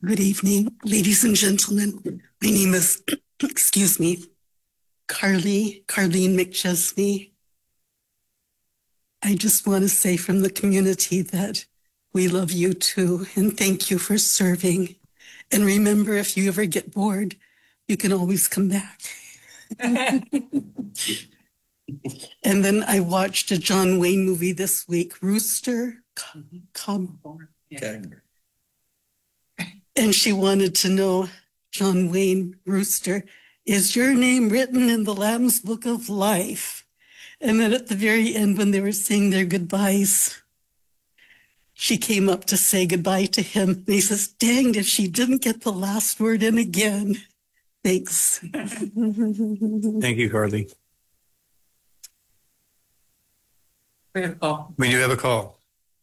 Good evening, ladies and gentlemen. My name is, excuse me, Carleen McChesney. I just want to say from the community that we love you too, and thank you for serving. And remember, if you ever get bored, you can always come back. And then I watched a John Wayne movie this week, Rooster. Okay. And she wanted to know, John Wayne Rooster, is your name written in the Lamb's Book of Life? And then at the very end, when they were saying their goodbyes, she came up to say goodbye to him. And he says, dang, if she didn't get the last word in again. Thanks. Thank you, Carly. We have a call. We do have a call.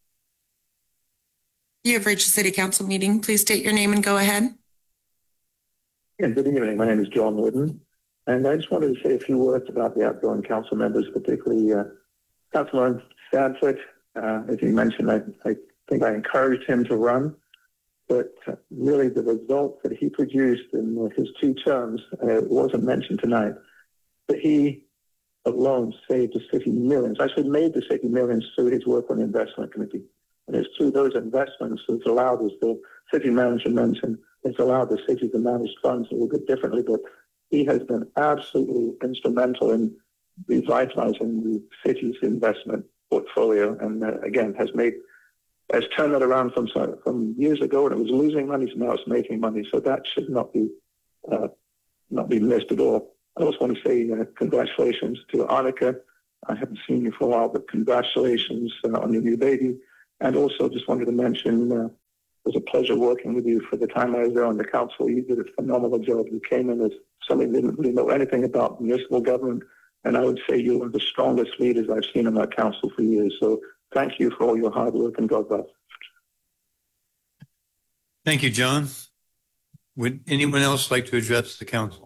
You have reached a city council meeting. Please state your name and go ahead. Yeah, good evening. My name is John Wooden, and I just wanted to say a few words about the outgoing council members, particularly Councilman Stanford. As you mentioned, I think I encouraged him to run, but really the results that he produced in his 2 terms, it wasn't mentioned tonight, but he alone saved the city millions, actually made the city millions through his work on the investment committee. And it's through those investments that's allowed us, the city manager mentioned, it's allowed the city to manage funds a little bit differently, but he has been absolutely instrumental in revitalizing the city's investment portfolio, and again, has turned that around from years ago when it was losing money to now it's making money. So that should not be missed at all. I also want to say congratulations to Annika. I haven't seen you for a while, but congratulations on your new baby. And also just wanted to mention, it was a pleasure working with you for the time I was there on the council. You did a phenomenal job. You came in as somebody who didn't really know anything about municipal government. And I would say you're one of the strongest leaders I've seen on that council for years. So thank you for all your hard work, and God bless. Thank you, John. Would anyone else like to address the council?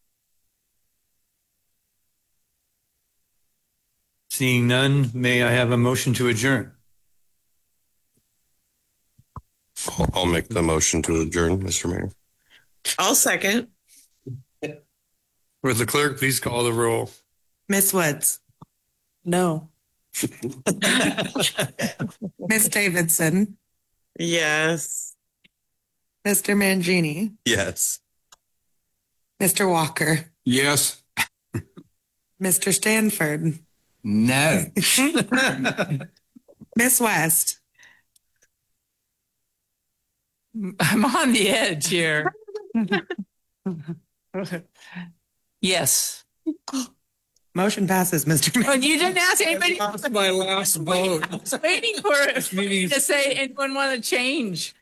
Seeing none, may I have a motion to adjourn? I'll make the motion to adjourn, Mr. Mayor. I'll second. Would the clerk please call the roll? Miss Woods. No. Miss Davidson. Yes. Mr. Mangini. Yes. Mr. Walker. Yes. Mr. Stanford. No. Miss West. I'm on the edge here. Yes. Motion passes, Mr. Oh, you didn't ask anybody. That's my last vote. I was waiting for it to say anyone want to change.